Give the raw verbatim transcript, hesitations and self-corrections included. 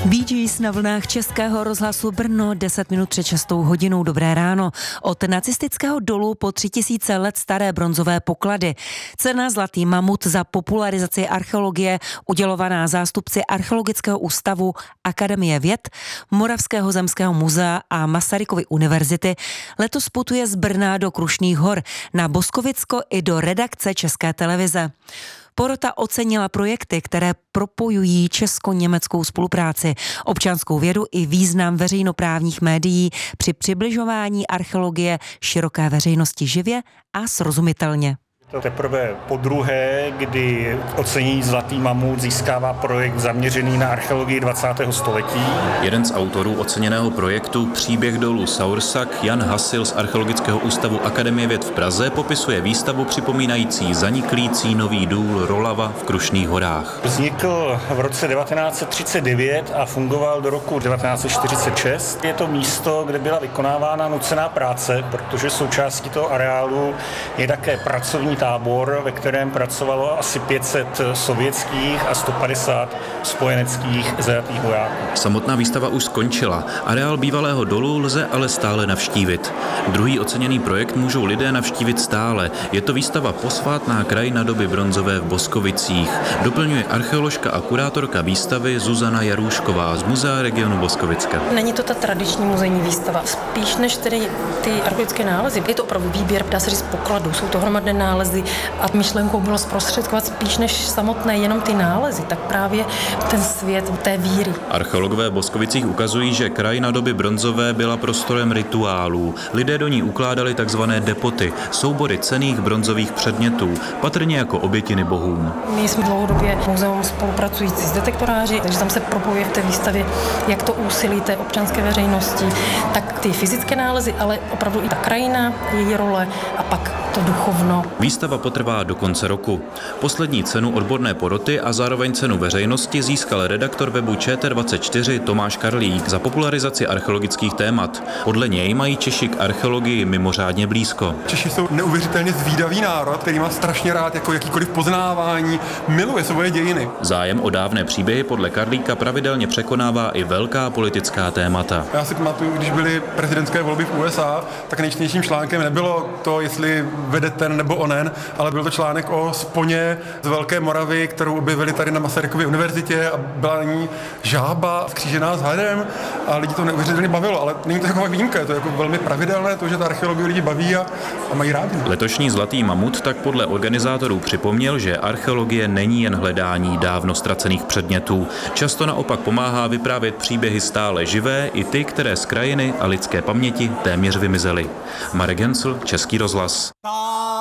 Bee Gees na vlnách Českého rozhlasu Brno, deset minut před šestou hodinou. Dobré ráno. Od nacistického dolu po tři tisíce let staré bronzové poklady. Cena Zlatý mamut za popularizaci archeologie udělovaná zástupci Archeologického ústavu Akademie věd, Moravského zemského muzea a Masarykovy univerzity letos putuje z Brna do Krušných hor, na Boskovicko i do redakce České televize. Porota ocenila projekty, které propojují česko-německou spolupráci, občanskou vědu i význam veřejnoprávních médií při přibližování archeologie široké veřejnosti živě a srozumitelně. To teprve podruhé, kdy ocenění Zlatý mamut získává projekt zaměřený na archeologii dvacátého století. Jeden z autorů oceněného projektu Příběh dolů Saursak, Jan Hasil z Archeologického ústavu Akademie věd v Praze, popisuje výstavu připomínající zaniklý cínový důl Rolava v Krušných horách. Vznikl v roce devatenáct set třicet devět a fungoval do roku devatenáct set čtyřicet šest. Je to místo, kde byla vykonávána nucená práce, protože součástí toho areálu je také pracovní tábor, ve kterém pracovalo asi pět set sovětských a sto padesát spojeneckých zajatých vojáků. Samotná výstava už skončila. Areál bývalého dolu lze ale stále navštívit. Druhý oceněný projekt můžou lidé navštívit stále. Je to výstava Posvátná krajina doby bronzové v Boskovicích. Doplňuje archeoložka a kurátorka výstavy Zuzana Jarůšková z Muzea regionu Boskovicka. Není to ta tradiční muzejní výstava. Spíš než tedy ty archeologické nálezy. Je to opravdu výběr, dá se říct, pokladů. Jsou to hromadné nálezy a myšlenkou bylo zprostředkovat spíš než samotné jenom ty nálezy, tak právě ten svět té víry. Archeologové v Boskovicích ukazují, že krajina doby bronzové byla prostorem rituálů. Lidé do ní ukládali takzvané depoty, soubory cenných bronzových předmětů, patrně jako obětiny bohům. My jsme dlouhodobě muzeum spolupracující s detektoráři, takže tam se propojuje v té výstavě jak to úsilí té občanské veřejnosti, tak ty fyzické nálezy, ale opravdu i ta krajina, její role a pak to duchovno. Výstava potrvá do konce roku. Poslední cenu odborné poroty a zároveň cenu veřejnosti získal redaktor webu Č T dvacet čtyři Tomáš Karlík za popularizaci archeologických témat. Podle něj mají Češi k archeologii mimořádně blízko. Češi jsou neuvěřitelně zvídavý národ, který má strašně rád jako jakýkoliv poznávání, miluje svoje dějiny. Zájem o dávné příběhy podle Karlíka pravidelně překonává i velká politická témata. Já si pamatuju, když byly prezidentské volby v U S A, tak nejčtenějším článkem nebylo to, jestli vede ten nebo onen, ale byl to článek o sponě z Velké Moravy, kterou objevili tady na Masarykově univerzitě a byla na ní žába skřížená s hadem a lidi to neuvěřitelně bavilo, ale není to taková výjimka, je to jako velmi pravidelné, to, že ta archeologie lidi baví a, a mají rádi. Letošní Zlatý mamut tak podle organizátorů připomněl, že archeologie není jen hledání dávno ztracených předmětů. Často naopak pomáhá vyprávět příběhy stále živé, i ty, které z krajiny a lidské paměti téměř vymizely. Marek Hensl, Český rozhlas.